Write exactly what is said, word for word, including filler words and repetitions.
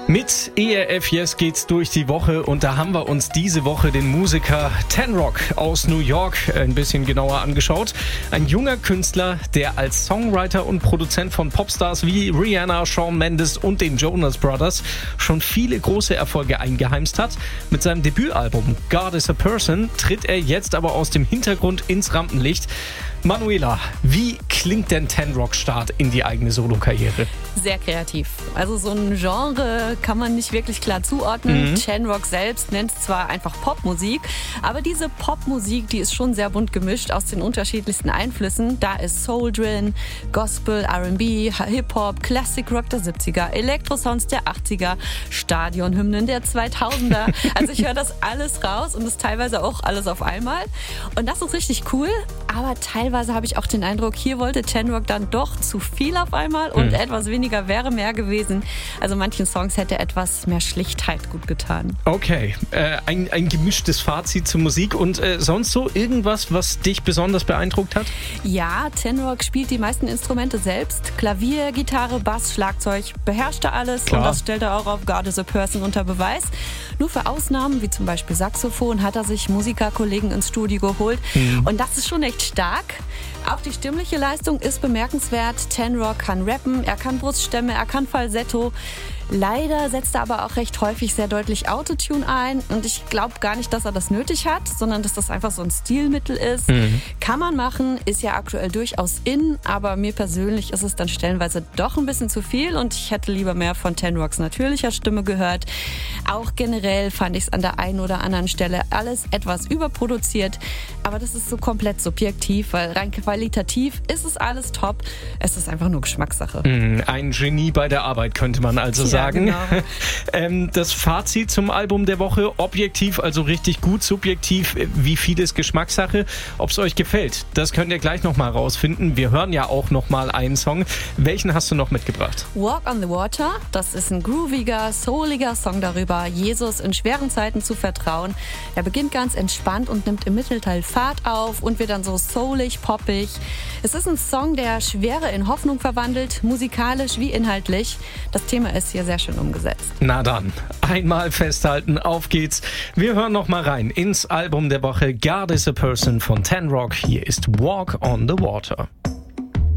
Mit E R F Yes geht's durch die Woche und da haben wir uns diese Woche den Musiker Tenrock aus New York ein bisschen genauer angeschaut. Ein junger Künstler, der als Songwriter und Produzent von Popstars wie Rihanna, Shawn Mendes und den Jonas Brothers schon viele große Erfolge eingeheimst hat. Mit seinem Debütalbum God is a Person tritt er jetzt aber aus dem Hintergrund ins Rampenlicht. Manuela, wie klingt denn Tenrocks Start in die eigene Solokarriere? Sehr kreativ. Also so ein Genre kann man nicht wirklich klar zuordnen. Mhm. Tenrock selbst nennt es zwar einfach Popmusik, aber diese Popmusik, die ist schon sehr bunt gemischt aus den unterschiedlichsten Einflüssen. Da ist Soul drin, Gospel, R and B, Hip-Hop, Classic Rock der siebziger, Elektrosounds der achtziger, Stadionhymnen der zweitausender. Also ich höre das alles raus und das teilweise auch alles auf einmal. Und das ist richtig cool, aber teilweise habe ich auch den Eindruck, hier wollte Tenrock dann doch zu viel auf einmal und mhm. etwas weniger wäre mehr gewesen. Also manchen Songs hätte etwas mehr Schlichtheit gut getan. Okay, äh, ein, ein gemischtes Fazit zur Musik und äh, sonst so irgendwas, was dich besonders beeindruckt hat? Ja, Tenrock spielt die meisten Instrumente selbst. Klavier, Gitarre, Bass, Schlagzeug, beherrscht er alles. Klar. Und das stellt er auch auf God is a Person unter Beweis. Nur für Ausnahmen, wie zum Beispiel Saxophon, hat er sich Musikerkollegen ins Studio geholt. Mhm. Und das ist schon echt stark. Auch die stimmliche Leistung ist bemerkenswert. Tenrock kann rappen, er kann Bruststämme, er kann Falsetto. Leider setzt er aber auch recht häufig sehr deutlich Autotune ein und ich glaube gar nicht, dass er das nötig hat, sondern dass das einfach so ein Stilmittel ist. Mhm. Kann man machen, ist ja aktuell durchaus in, aber mir persönlich ist es dann stellenweise doch ein bisschen zu viel und ich hätte lieber mehr von Tenrocks natürlicher Stimme gehört. Auch generell fand ich es an der einen oder anderen Stelle alles etwas überproduziert, aber das ist so komplett subjektiv, weil rein qualitativ ist es alles top. Es ist einfach nur Geschmackssache. Ein Genie bei der Arbeit, könnte man also sagen. Ja, genau. ähm, das Fazit zum Album der Woche, objektiv, also richtig gut, subjektiv, wie viel ist Geschmackssache. Ob es euch gefällt, das könnt ihr gleich nochmal rausfinden. Wir hören ja auch nochmal einen Song. Welchen hast du noch mitgebracht? Walk on the Water, das ist ein grooviger, souliger Song darüber, Jesus in schweren Zeiten zu vertrauen. Er beginnt ganz entspannt und nimmt im Mittelteil Fahrt auf und wird dann so soulig, poppig. Es ist ein Song, der Schwere in Hoffnung verwandelt, musikalisch wie inhaltlich. Das Thema ist hier sehr schön umgesetzt. Na dann, einmal festhalten, auf geht's. Wir hören noch mal rein ins Album der Woche God is a Person von Tenrock. Hier ist Walk on the Water.